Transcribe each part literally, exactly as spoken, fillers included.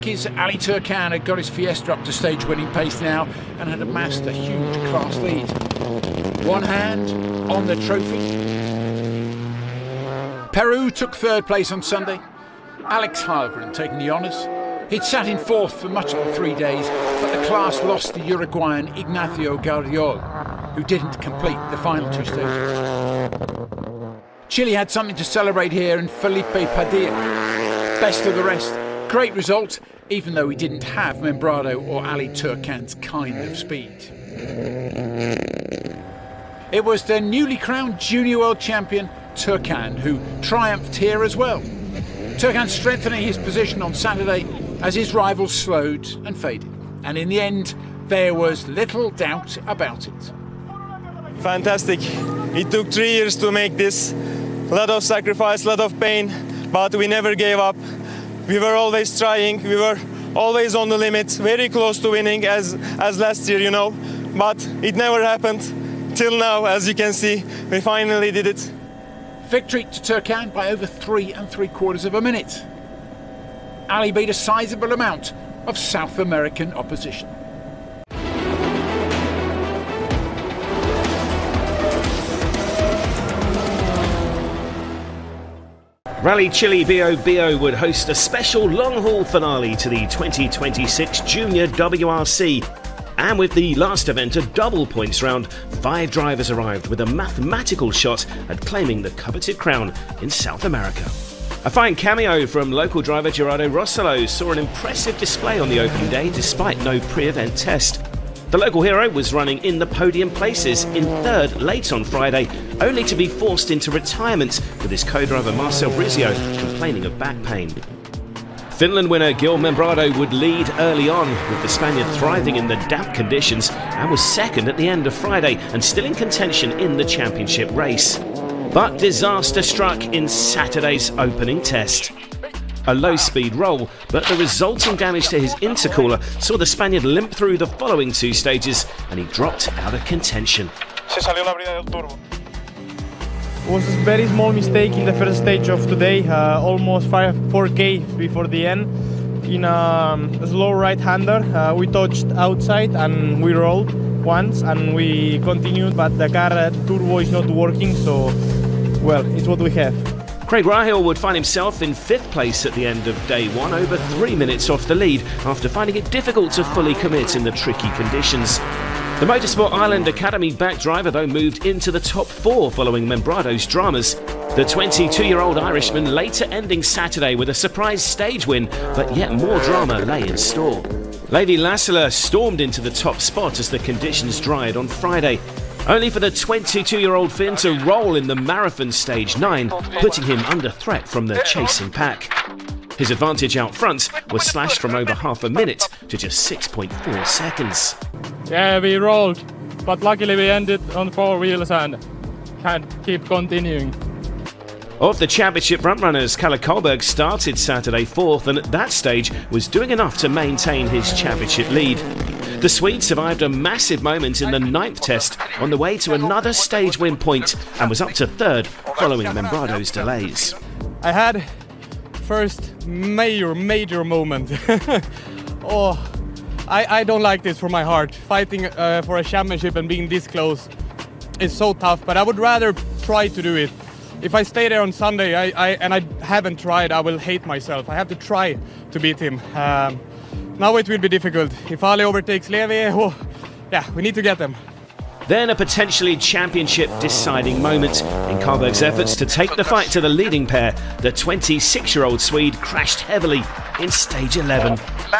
His Ali Turkan had got his Fiesta up to stage-winning pace now and had amassed a huge class lead. One hand on the trophy. Peru took third place on Sunday. Alex Heilbrunn taking the honours. He'd sat in fourth for much of the three days, but the class lost to Uruguayan Ignacio Guardiol, who didn't complete the final two stages. Chile had something to celebrate here in Felipe Padilla. Best of the rest. Great result, even though he didn't have Membrado or Ali Turkan's kind of speed. It was the newly crowned junior world champion Turkan who triumphed here as well. Turkan strengthening his position on Saturday as his rivals slowed and faded. And in the end, there was little doubt about it. Fantastic. It took three years to make this. A lot of sacrifice, a lot of pain, but we never gave up. We were always trying, we were always on the limit, very close to winning as, as last year, you know. But it never happened till now, as you can see. We finally did it. Victory to Turkan by over three and three quarters of a minute. Ali beat a sizable amount of South American opposition. Rally Chile Bio-Bio would host a special long-haul finale to the twenty twenty-six Junior W R C. And with the last event a double points round, five drivers arrived with a mathematical shot at claiming the coveted crown in South America. A fine cameo from local driver Gerardo Rossello saw an impressive display on the opening day despite no pre-event test. The local hero was running in the podium places in third late on Friday, only to be forced into retirement with his co-driver Marcel Brizio complaining of back pain. Finland winner Gil Membrado would lead early on, with the Spaniard thriving in the damp conditions and was second at the end of Friday and still in contention in the championship race. But disaster struck in Saturday's opening test. A low-speed roll, but the resulting damage to his intercooler saw the Spaniard limp through the following two stages and he dropped out of contention. It was a very small mistake in the first stage of today, uh, almost four K before the end. In a, a slow right-hander, uh, we touched outside and we rolled once and we continued, but the car uh, turbo is not working, so, well, it's what we have. Craig Rahill would find himself in fifth place at the end of day one, over three minutes off the lead after finding it difficult to fully commit in the tricky conditions. The Motorsport Island Academy back driver though moved into the top four following Membrado's dramas. The twenty-two-year-old Irishman later ending Saturday with a surprise stage win, but yet more drama lay in store. Levi Lassila stormed into the top spot as the conditions dried on Friday, only for the twenty-two-year-old Finn to roll in the marathon stage nine, putting him under threat from the chasing pack. His advantage out front was slashed from over half a minute to just six point four seconds. Yeah, we rolled, but luckily we ended on four wheels and can keep continuing. Of the championship frontrunners, Kalle Karlberg started Saturday fourth and at that stage was doing enough to maintain his championship lead. The Swede survived a massive moment in the ninth test on the way to another stage win point and was up to third following Membrado's delays. I had first major, major moment. oh, I, I don't like this for my heart. Fighting uh, for a championship and being this close is so tough, but I would rather try to do it. If I stay there on Sunday I, I, and I haven't tried, I will hate myself. I have to try to beat him. Um, now it will be difficult. If Ali overtakes Levi, oh, yeah, we need to get them. Then a potentially championship deciding moment. In Karlberg's efforts to take the fight to the leading pair, the twenty-six-year-old Swede crashed heavily in stage eleven.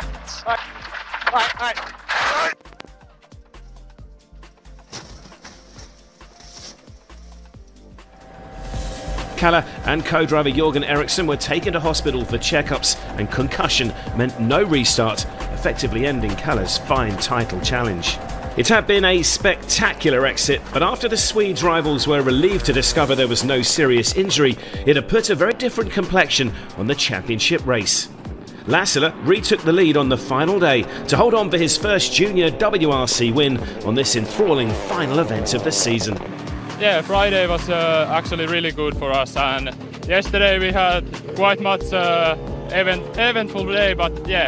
Kalle and co-driver Jorgen Eriksson were taken to hospital for checkups, and concussion meant no restart, effectively ending Kalle's fine title challenge. It had been a spectacular exit, but after the Swedes' rivals were relieved to discover there was no serious injury, it had put a very different complexion on the championship race. Lassila retook the lead on the final day to hold on for his first junior W R C win on this enthralling final event of the season. Yeah, Friday was uh, actually really good for us, and yesterday we had quite much uh, event, eventful day, but yeah,